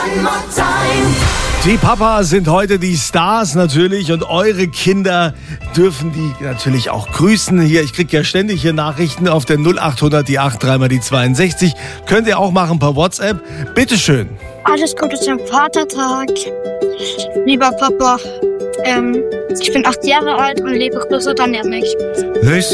Die Papas sind heute die Stars natürlich und eure Kinder dürfen die natürlich auch grüßen. Hier, ich kriege ja ständig hier Nachrichten auf der 0800 die 8 3 mal die 62. Könnt ihr auch machen per WhatsApp. Bitteschön. Alles Gute zum Vatertag. Lieber Papa, ich bin 8 Jahre alt und lebe groß und ernähre mich.